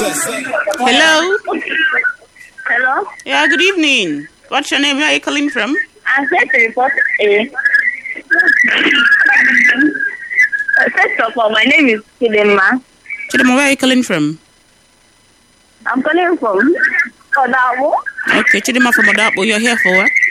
Hello? Hello? Yeah, good evening. What's your name? Where are you calling from? I'm here to report a... First of all, my name is Chidema. Chidema, where are you calling from? I'm calling from Odawo. Okay, Chidema from Odapo. You're here for what?